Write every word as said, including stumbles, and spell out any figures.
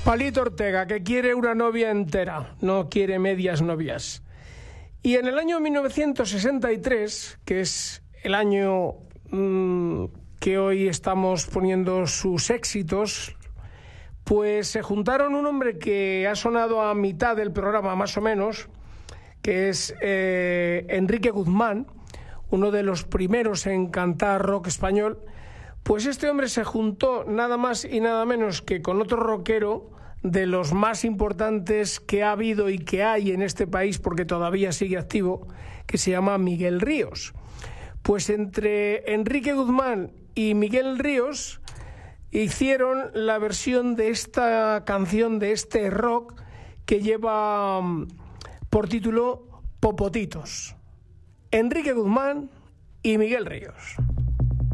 Palito Ortega, que quiere una novia entera, no quiere medias novias. Y en el año mil novecientos sesenta y tres, que es el año mmm, que hoy estamos poniendo sus éxitos, pues se juntaron un hombre que ha sonado a mitad del programa más o menos, que es eh, Enrique Guzmán, uno de los primeros en cantar rock español. Pues este hombre se juntó nada más y nada menos que con otro rockero de los más importantes que ha habido y que hay en este país, porque todavía sigue activo, que se llama Miguel Ríos. Pues entre Enrique Guzmán y Miguel Ríos hicieron la versión de esta canción, de este rock, que lleva por título Popotitos. Enrique Guzmán y Miguel Ríos.